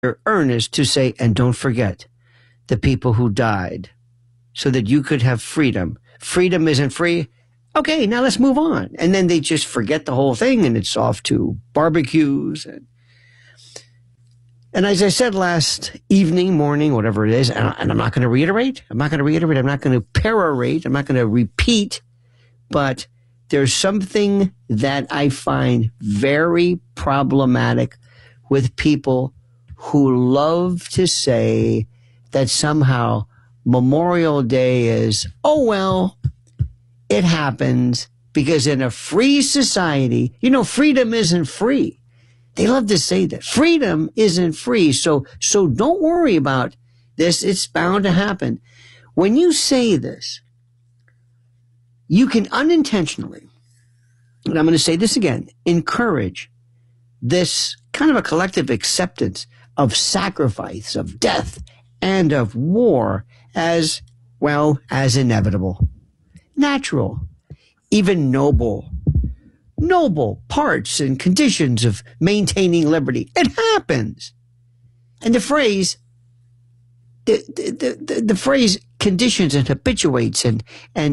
earnest to say, and don't forget the people who died so that you could have freedom. Freedom isn't free. Okay, now let's move on. And then they just forget the whole thing and it's off to barbecues. And as I said last evening, morning, whatever it is, and I'm not going to reiterate. I'm not going to perorate. I'm not going to repeat. But there's something that I find very problematic with people who love to say that somehow Memorial Day is, oh, well, it happens because in a free society, freedom isn't free. They love to say that freedom isn't free. So don't worry about this. It's bound to happen. When you say this, you can unintentionally, and I'm going to say this again, encourage this kind of a collective acceptance of sacrifice, of death, and of war as well as inevitable, natural, even noble parts and conditions of maintaining liberty. It happens. And the phrase conditions and habituates and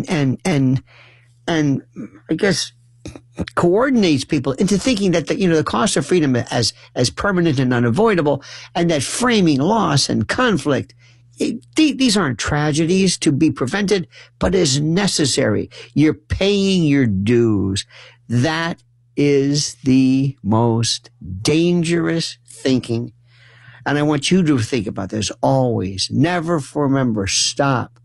I guess coordinates people into thinking that the cost of freedom as permanent and unavoidable, and that framing loss and conflict, these aren't tragedies to be prevented, but is necessary. You're paying your dues. That is the most dangerous thinking. And I want you to think about this always. Never remember, stop,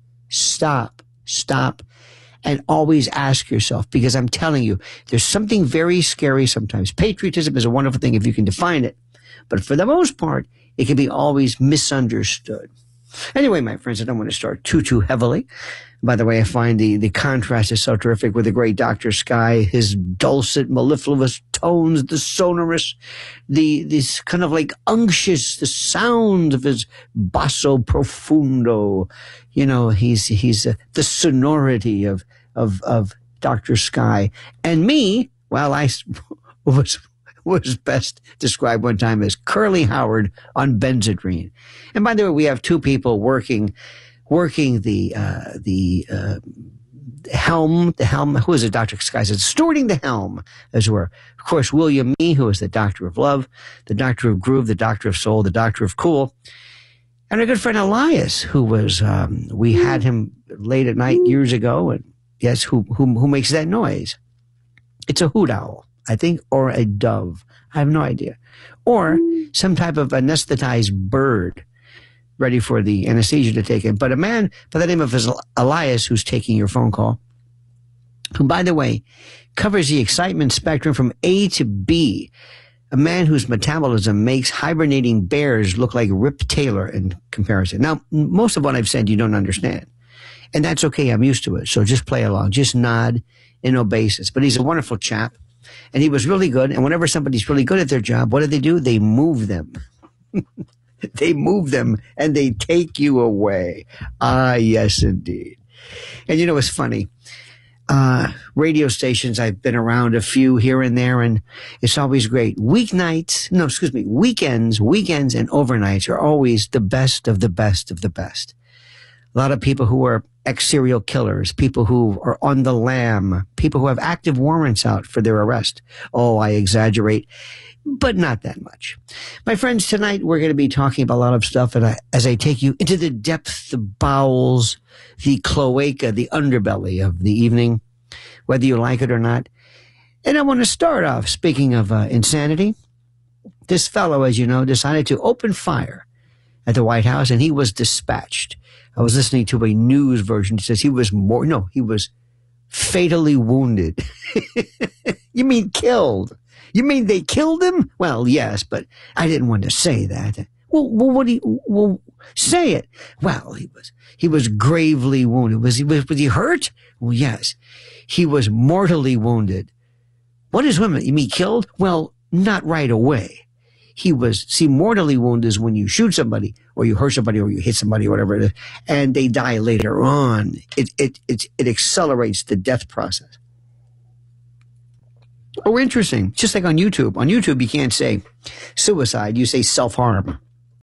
and always ask yourself, because I'm telling you, there's something very scary sometimes. Patriotism is a wonderful thing if you can define it. But for the most part, it can be always misunderstood. Anyway, my friends, I don't want to start too heavily. By the way, I find the contrast is so terrific with the great Dr. Sky, his dulcet, mellifluous tones, the sonorous, this kind of like unctuous, the sound of his basso profundo. He's the sonority of Dr. Sky. And me, well, I was best described one time as Curly Howard on Benzedrine. And by the way, we have two people working the helm. Who is it? Dr. Sky said, stewarding the helm, as it were. Of course, William Mee, who is the doctor of love, the doctor of groove, the doctor of soul, the doctor of cool. And our good friend Elias, who was, we had him late at night years ago, and yes, who makes that noise? It's a hoot owl, I think, or a dove. I have no idea. Or some type of anesthetized bird ready for the anesthesia to take in. But a man by the name of Elias, who's taking your phone call, who, by the way, covers the excitement spectrum from A to B, a man whose metabolism makes hibernating bears look like Rip Taylor in comparison. Now, most of what I've said you don't understand. And that's okay. I'm used to it. So just play along. Just nod and obeisance. But he's a wonderful chap. And he was really good. And whenever somebody's really good at their job, what do? They move them. They move them and they take you away. Ah, yes, indeed. And it's funny. Radio stations, I've been around a few here and there, and it's always great. Weekends and overnights are always the best of the best of the best. A lot of people who are ex-serial killers, people who are on the lam, people who have active warrants out for their arrest. Oh, I exaggerate, but not that much. My friends, tonight we're going to be talking about a lot of stuff, and as I take you into the depth, the bowels, the cloaca, the underbelly of the evening, whether you like it or not. And I want to start off, speaking of insanity, this fellow, as you know, decided to open fire at the White House, and he was dispatched. I was listening to a news version. It says he was fatally wounded. You mean killed? You mean they killed him? Well, yes, but I didn't want to say that. Well, say it. Well, he was gravely wounded. Was he hurt? Well, yes, he was mortally wounded. What is women? You mean killed? Well, not right away. Mortally wounded is when you shoot somebody or you hurt somebody or you hit somebody or whatever it is, and they die later on. It accelerates the death process. Oh, interesting. Just like on YouTube. On YouTube, you can't say suicide. You say self-harm.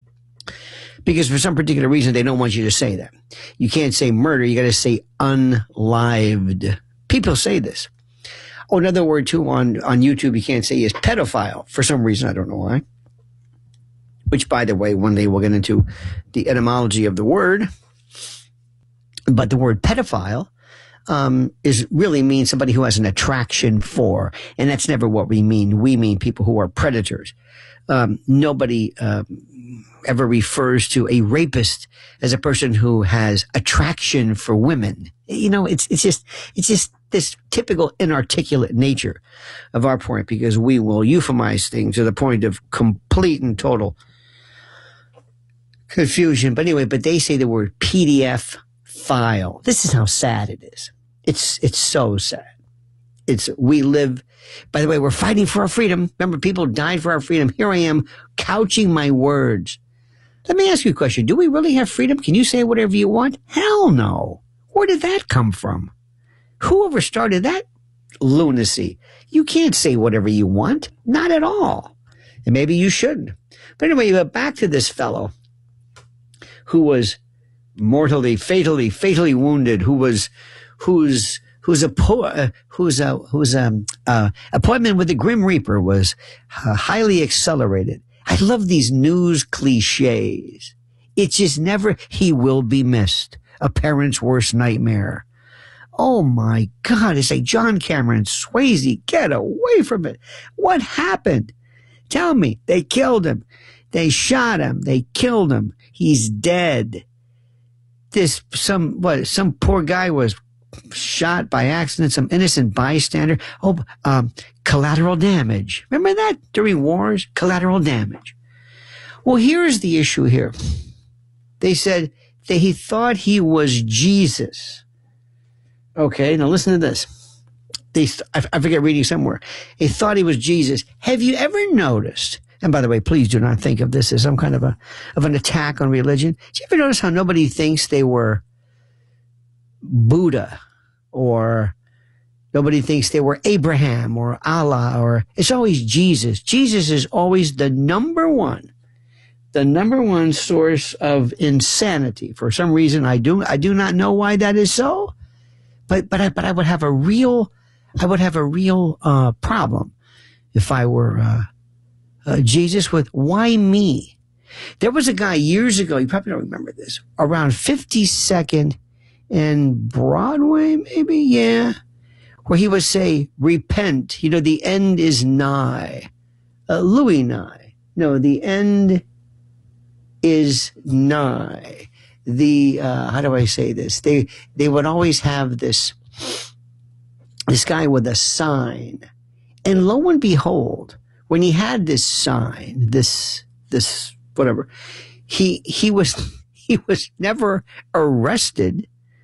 because for some particular reason, they don't want you to say that. You can't say murder. You got to say unlived. People say this. Oh, another word too on YouTube you can't say is pedophile for some reason. I don't know why. Which, by the way, one day we'll get into the etymology of the word. But the word pedophile is really means somebody who has an attraction for, and that's never what we mean. We mean people who are predators. Nobody ever refers to a rapist as a person who has attraction for women. You know, it's just this typical inarticulate nature of our point, because we will euphemize things to the point of complete and total confusion. But anyway, but they say the word PDF file. This is how sad it is. It's so sad. We live, by the way, we're fighting for our freedom. Remember, people died for our freedom. Here I am couching my words. Let me ask you a question. Do we really have freedom? Can you say whatever you want? Hell no. Where did that come from? Whoever started that lunacy? You can't say whatever you want. Not at all. And maybe you shouldn't. But anyway, back to this fellow who was mortally, fatally wounded, whose appointment with the Grim Reaper was highly accelerated. I love these news cliches. It's just never, he will be missed. A parent's worst nightmare. Oh my God, it's like John Cameron, Swayze, get away from it. What happened? Tell me. They killed him. They shot him. They killed him. He's dead. Some poor guy was shot by accident, some innocent bystander. Collateral damage. Remember that during wars? Collateral damage. Well, here's the issue here. They said that he thought he was Jesus. Okay, now listen to this. I forget reading somewhere. He thought he was Jesus. Have you ever noticed, and by the way, please do not think of this as some kind of an attack on religion. Did you ever notice how nobody thinks they were Buddha, or nobody thinks they were Abraham or Allah, or it's always Jesus. Jesus is always the number one source of insanity. For some reason, I do not know why that is so, but I would have a real problem if I were Jesus with why me? There was a guy years ago, you probably don't remember this, around 52nd and Broadway, maybe, yeah, where he would say, repent, the end is nigh. Louis Nye. No, the end is nigh. How do I say this? They would always have this guy with a sign. And lo and behold, when he had this sign, this whatever, he was never arrested.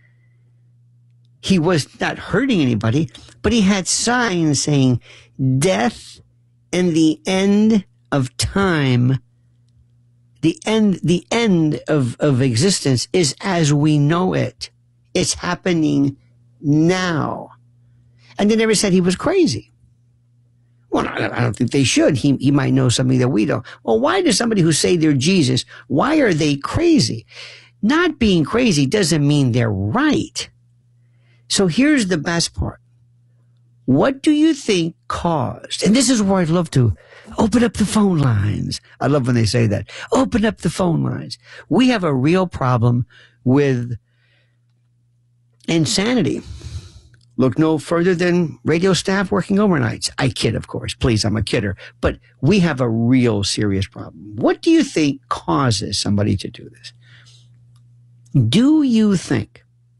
He was not hurting anybody, but he had signs saying death and the end of time, the end of existence is as we know it. It's happening now. And they never said he was crazy. Well, I don't think they should. He might know something that we don't. Well, why does somebody who say they're Jesus, why are they crazy? Not being crazy doesn't mean they're right. So here's the best part. What do you think caused, and this is where I'd love to open up the phone lines. I love when they say that. Open up the phone lines. We have a real problem with insanity. Look no further than radio staff working overnights. I kid, of course. Please, I'm a kidder. But we have a real serious problem. What do you think causes somebody to do this? Do you think,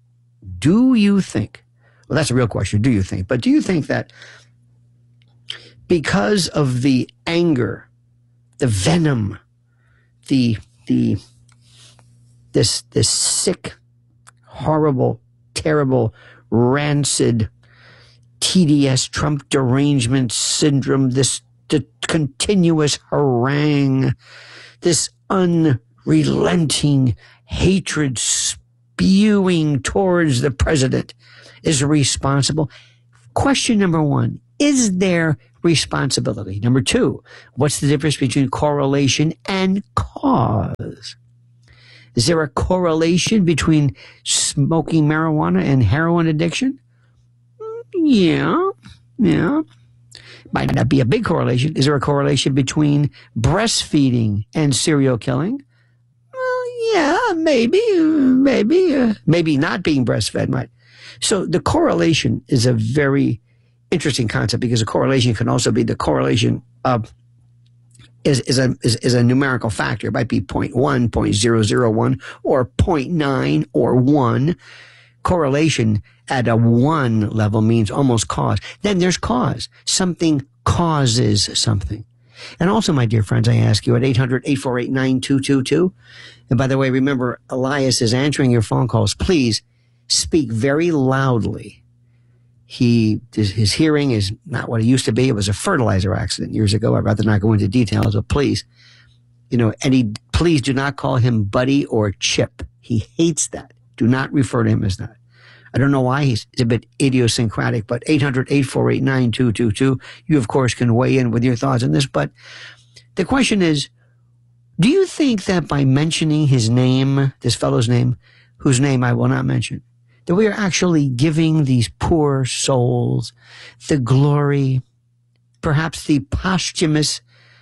well, that's a real question. Do you think? But do you think that because of the anger, the venom, this sick, horrible, terrible, rancid, TDS, Trump derangement syndrome, the continuous harangue, this unrelenting hatred spewing towards the president is responsible? Question number one, is there responsibility? Number two, what's the difference between correlation and cause? Is there a correlation between smoking marijuana and heroin addiction? Yeah. Might not be a big correlation. Is there a correlation between breastfeeding and serial killing? Well, yeah, maybe not being breastfed might. So the correlation is a very interesting concept, because a correlation can also be the correlation of is a numerical factor. It might be 0.1, 0.001, or 0.9 or 1. Correlation at a 1 level means almost cause. Then there's cause. Something causes something. And also, my dear friends, I ask you at 800-848-9222. And by the way, remember, Elias is answering your phone calls. Please speak very loudly. His hearing is not what it used to be. It was a fertilizer accident years ago. I'd rather not go into details, but please, please do not call him Buddy or Chip. He hates that. Do not refer to him as that. I don't know why. He's a bit idiosyncratic, but 800-848-9222. You, of course, can weigh in with your thoughts on this. But the question is, do you think that by mentioning his name, this fellow's name, whose name I will not mention, that we are actually giving these poor souls the glory, perhaps the posthumous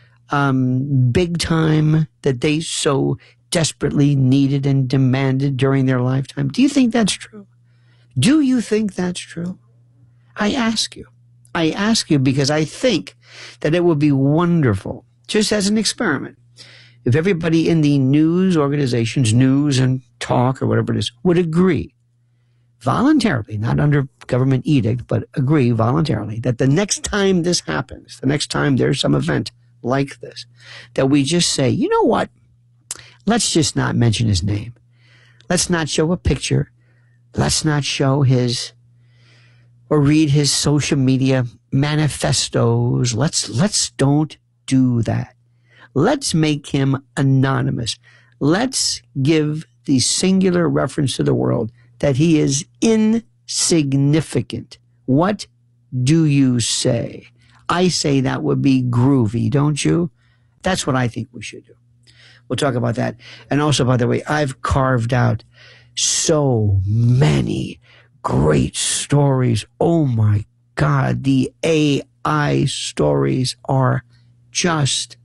big time that they so desperately needed and demanded during their lifetime? Do you think that's true? Do you think that's true? I ask you because I think that it would be wonderful, just as an experiment, if everybody in the news organizations, news and talk or whatever it is, would agree voluntarily, not under government edict, but agree voluntarily that the next time this happens, the next time there's some event like this, that we just say, you know what? Let's just not mention his name. Let's not show a picture. Let's not show his or read his social media manifestos. Let's don't do that. Let's make him anonymous. Let's give the singular reference to the world that he is insignificant. What do you say? I say that would be groovy, don't you? That's what I think we should do. We'll talk about that. And also, by the way, I've carved out so many great stories. Oh my God, the AI stories are just,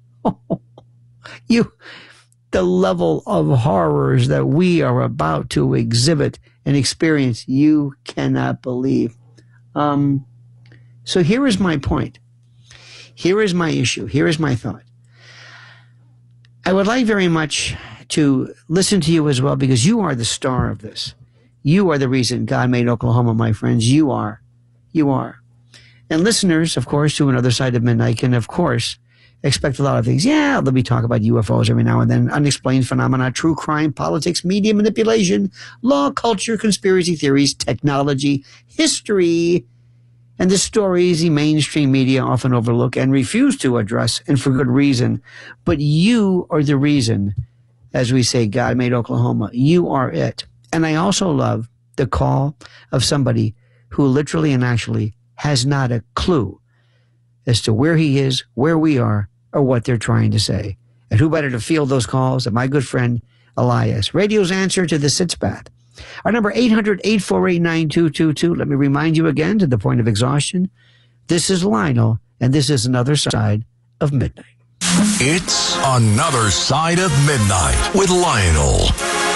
the level of horrors that we are about to exhibit and experience, you cannot believe. So here is my point. Here is my issue. Here is my thought. I would like very much to listen to you as well, because you are the star of this. You are the reason God made Oklahoma, my friends. You are. And listeners, of course, to Another Side of Midnight can, of course, expect a lot of things. Yeah, there'll be talk about UFOs every now and then, unexplained phenomena, true crime, politics, media manipulation, law, culture, conspiracy theories, technology, history, and the stories the mainstream media often overlook and refuse to address, and for good reason. But you are the reason, as we say, God made Oklahoma. You are it. And I also love the call of somebody who literally and actually has not a clue as to where he is, where we are, or what they're trying to say. And who better to field those calls than my good friend Elias, radio's answer to the Sitz-Bath. Our number 800-848-9222. Let me remind you again, to the point of exhaustion, this is Lionel, and this is Another Side of Midnight. It's Another Side of Midnight with Lionel.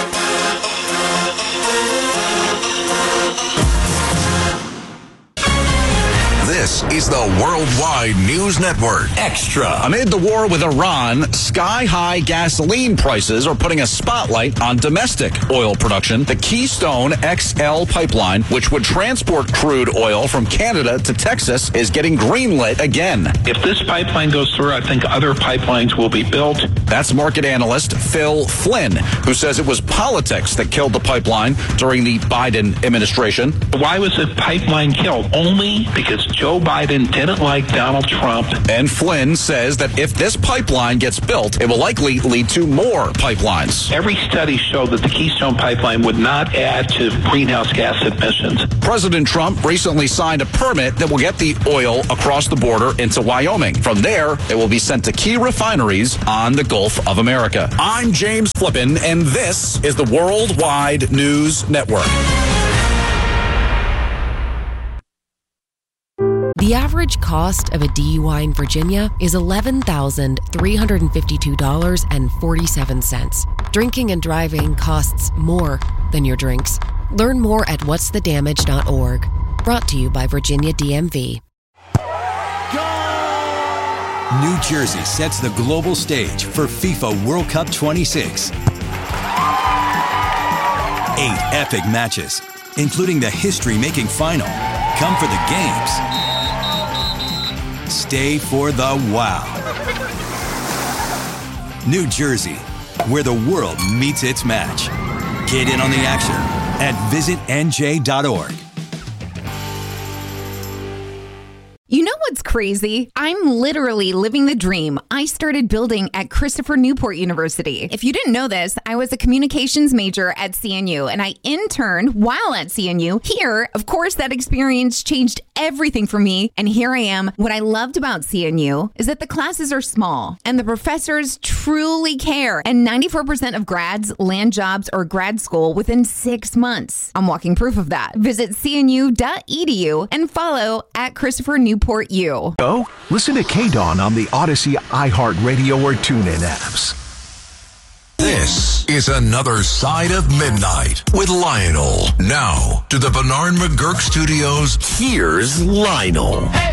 This is the Worldwide News Network. Extra. Amid the war with Iran, sky-high gasoline prices are putting a spotlight on domestic oil production. The Keystone XL pipeline, which would transport crude oil from Canada to Texas, is getting greenlit again. If this pipeline goes through, I think other pipelines will be built. That's market analyst Phil Flynn, who says it was politics that killed the pipeline during the Biden administration. Why was the pipeline killed? Only because Joe Joe Biden didn't like Donald Trump. And Flynn says that if this pipeline gets built, it will likely lead to more pipelines. Every study showed that the Keystone Pipeline would not add to greenhouse gas emissions. President Trump recently signed a permit that will get the oil across the border into Wyoming. From there, it will be sent to key refineries on the Gulf of America. I'm James Flippin, and this is the Worldwide News Network. The average cost of a DUI in Virginia is $11,352.47. Drinking and driving costs more than your drinks. Learn more at what'sthedamage.org. Brought to you by Virginia DMV. New Jersey sets the global stage for FIFA World Cup 26. 8 epic matches, including the history-making final. Come for the games. Stay for the wow. New Jersey, where the world meets its match. Get in on the action at visitnj.org. You know what's crazy? I'm literally living the dream I started building at Christopher Newport University. If you didn't know this, I was a communications major at CNU and I interned while at CNU. Here, of course, that experience changed everything for me. And here I am. What I loved about CNU is that the classes are small and the professors truly care. And 94% of grads land jobs or grad school within 6 months. I'm walking proof of that. Visit cnu.edu and follow at Christopher Newport U. Go listen to KDAWN on the Odyssey, iHeartRadio, or TuneIn apps. This is Another Side of Midnight with Lionel. Now to the Bernard McGurk Studios. Here's Lionel.